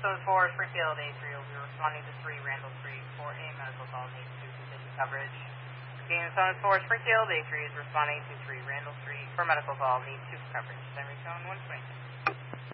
So 4 Springfield A3 will be responding to 3 Randall Street for a medical call needs to continue coverage. Repeating, Zone 4 Springfield A3 is responding to 3 Randall Street for medical call needs 2 coverage. Then reach on 120.